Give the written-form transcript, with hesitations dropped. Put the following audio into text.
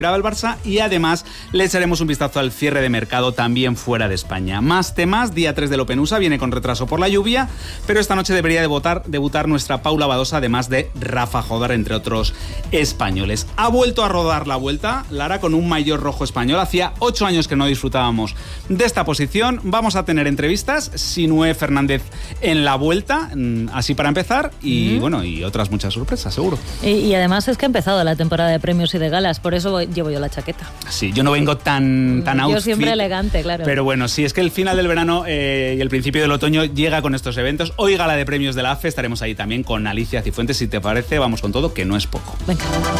el Barça y además le echaremos un vistazo al cierre de mercado también fuera de España. Más temas, día 3 del Open USA, viene con retraso por la lluvia, pero esta noche debería debutar nuestra Paula Badosa, además de Rafa Jodar, entre otros españoles. Ha vuelto a rodar la Vuelta, Lara, con un maillot rojo español. Hacía 8 años que no disfrutábamos de esta posición. Vamos a tener entrevistas, Sinué Fernández en la Vuelta, así para empezar, y bueno, y otras muchas sorpresas, seguro. Y además es que ha empezado la temporada de premios y de galas, por eso llevo yo la chaqueta. Sí, yo no vengo tan outfit. Yo siempre elegante, claro. Pero bueno, sí, es que el final del verano y el principio del otoño llega con estos eventos. Hoy gala de premios de la AFE, estaremos ahí también con Alicia Cifuentes. Si te parece, vamos con todo, que no es poco. Venga.